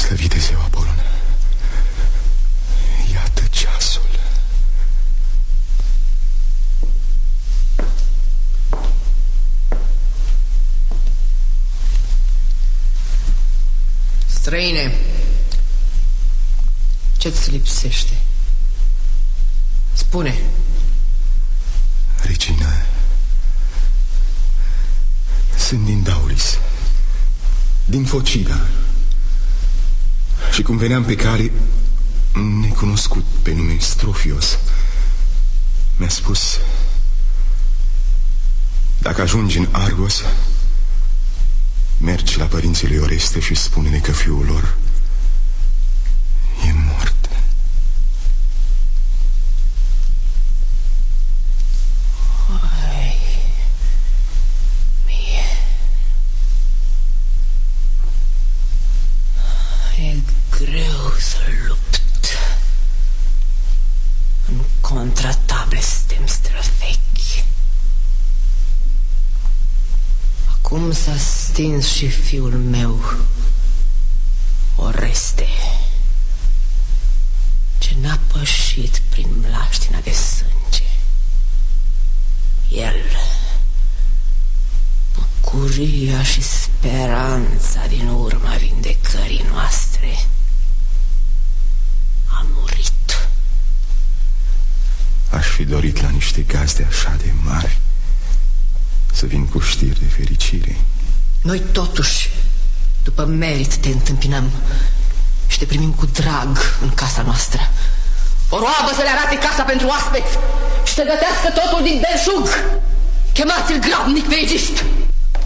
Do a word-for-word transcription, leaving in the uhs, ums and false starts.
Slăvite Zeu Apolon, iată ceasul. Străine, ce-ți lipsește? Spune. Regina, sunt din Daulis, din Focida. Și cum veneam pe cale, necunoscut pe nume Strofios mi-a spus: dacă ajungi în Argos, mergi la părinții lui Oreste și spune-ne că fiul lor e mort. Ai, mie e greu să lupt în contra ta, blestem străvechi. Acum s-a stins și fiul meu, Oreste, ce n-a pășit prin mlaștina de sânge. El, bucuria și speranța din urma vindecării noastre, a murit. Aș fi dorit la niște gazde așa de mari să vin cu știri de fericire. Noi totuși, după merit, te întâmpinăm și te primim cu drag în casa noastră. O roabă să le arate casa pentru oaspeți și să gătească totul din belșug. Chemați-l grabnic pe Egist.